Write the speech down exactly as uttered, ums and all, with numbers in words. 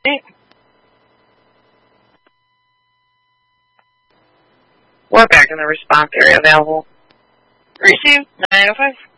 We're back in the response area available. Receive nine oh five.